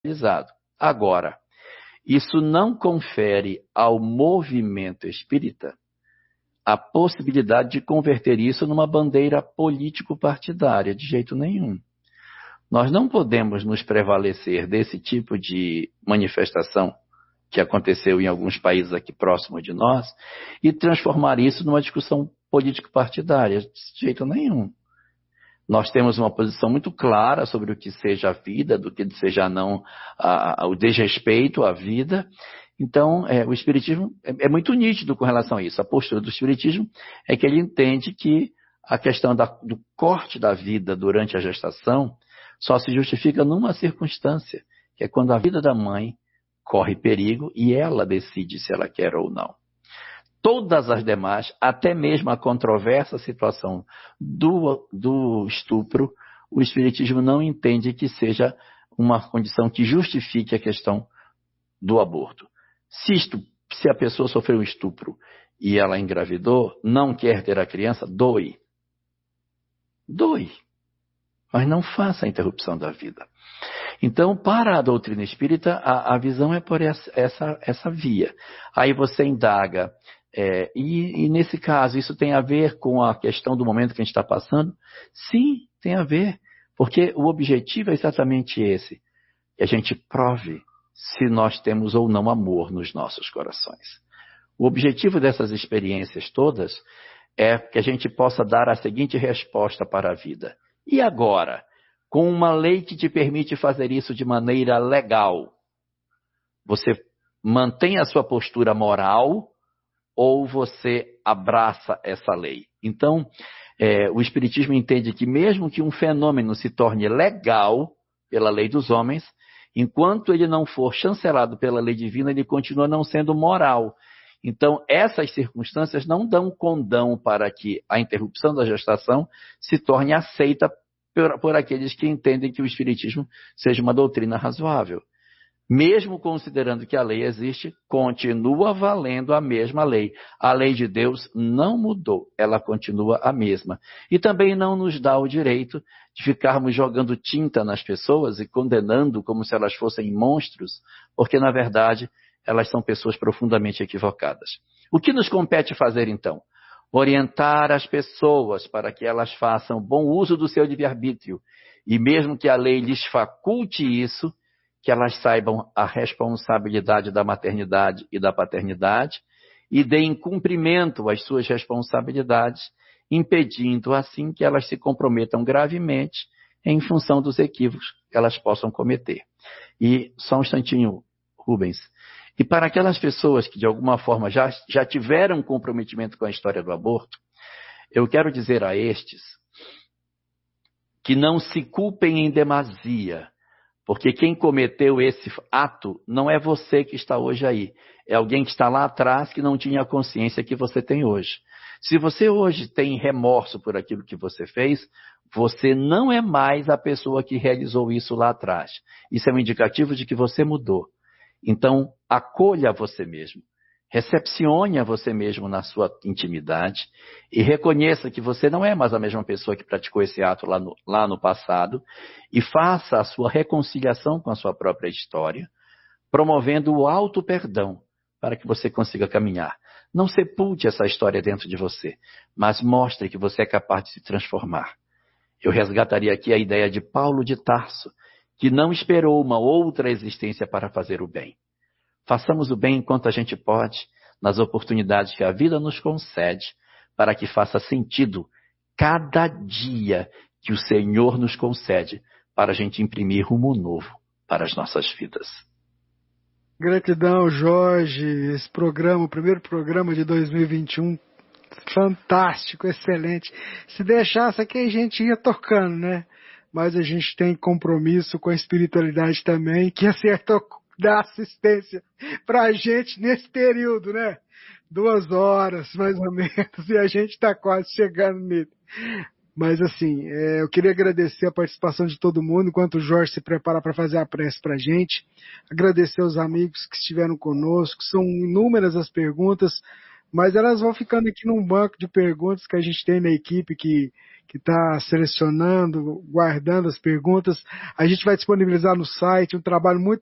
realizado. Agora, isso não confere ao movimento espírita a possibilidade de converter isso numa bandeira político-partidária, de jeito nenhum. Nós não podemos nos prevalecer desse tipo de manifestação que aconteceu em alguns países aqui próximos de nós e transformar isso numa discussão político-partidária, de jeito nenhum. Nós temos uma posição muito clara sobre o que seja a vida, do que seja não o desrespeito à vida. Então, o Espiritismo é muito nítido com relação a isso. A postura do Espiritismo é que ele entende que a questão do corte da vida durante a gestação só se justifica numa circunstância, que é quando a vida da mãe corre perigo e ela decide se ela quer ou não. Todas as demais, até mesmo a controversa situação do estupro, o Espiritismo não entende que seja uma condição que justifique a questão do aborto. Se a pessoa sofreu um estupro e ela engravidou, não quer ter a criança, doe. Doe. Mas não faça a interrupção da vida. Então, para a doutrina espírita, a visão é por essa via. Aí você indaga, e nesse caso, isso tem a ver com a questão do momento que a gente está passando? Sim, tem a ver, porque o objetivo é exatamente esse, que a gente prove se nós temos ou não amor nos nossos corações. O objetivo dessas experiências todas é que a gente possa dar a seguinte resposta para a vida. E agora? Com uma lei que te permite fazer isso de maneira legal, você mantém a sua postura moral ou você abraça essa lei? Então, o Espiritismo entende que mesmo que um fenômeno se torne legal pela lei dos homens, enquanto ele não for chancelado pela lei divina, ele continua não sendo moral. Então, essas circunstâncias não dão condão para que a interrupção da gestação se torne aceita por aqueles que entendem que o Espiritismo seja uma doutrina razoável. Mesmo considerando que a lei existe, continua valendo a mesma lei. A lei de Deus não mudou, ela continua a mesma. E também não nos dá o direito de ficarmos jogando tinta nas pessoas e condenando como se elas fossem monstros, porque, na verdade, elas são pessoas profundamente equivocadas. O que nos compete fazer, então? Orientar as pessoas para que elas façam bom uso do seu livre-arbítrio. E mesmo que a lei lhes faculte isso, que elas saibam a responsabilidade da maternidade e da paternidade e deem cumprimento às suas responsabilidades, impedindo assim que elas se comprometam gravemente em função dos equívocos que elas possam cometer. E só um instantinho, Rubens. E para aquelas pessoas que de alguma forma já tiveram um comprometimento com a história do aborto, eu quero dizer a estes que não se culpem em demasia, porque quem cometeu esse ato não é você que está hoje aí. É alguém que está lá atrás que não tinha a consciência que você tem hoje. Se você hoje tem remorso por aquilo que você fez, você não é mais a pessoa que realizou isso lá atrás. Isso é um indicativo de que você mudou. Então, acolha a você mesmo. Recepcione a você mesmo na sua intimidade e reconheça que você não é mais a mesma pessoa que praticou esse ato lá no passado e faça a sua reconciliação com a sua própria história, promovendo o auto-perdão para que você consiga caminhar. Não sepulte essa história dentro de você, mas mostre que você é capaz de se transformar. Eu resgataria aqui a ideia de Paulo de Tarso, que não esperou uma outra existência para fazer o bem. Façamos o bem enquanto a gente pode, nas oportunidades que a vida nos concede, para que faça sentido cada dia que o Senhor nos concede, para a gente imprimir rumo novo para as nossas vidas. Gratidão, Jorge. Esse programa, o primeiro programa de 2021, fantástico, excelente. Se deixasse aqui, a gente ia tocando, né? Mas a gente tem compromisso com a espiritualidade também, que acertou dar assistência pra gente nesse período, né? 2 horas, mais ou menos, e a gente tá quase chegando nele. Mas assim, eu queria agradecer a participação de todo mundo, enquanto o Jorge se prepara para fazer a prece pra gente. Agradecer aos amigos que estiveram conosco, são inúmeras as perguntas, mas elas vão ficando aqui num banco de perguntas que a gente tem na equipe que está selecionando, guardando as perguntas. A gente vai disponibilizar no site um trabalho muito